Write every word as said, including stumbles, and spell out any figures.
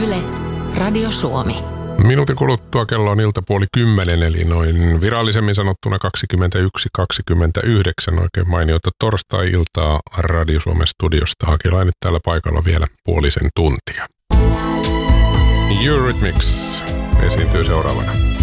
Yle, Radio Suomi. Minuutin kuluttua kello on iltapuoli kymmenen, eli noin virallisemmin sanottuna kaksikymmentäyksi kaksikymmentäyhdeksän. Oikein mainiota torstai-iltaa Radio Suomen studiosta. Hakilainen täällä paikalla vielä puolisen tuntia. Eurythmics esiintyy seuraavana.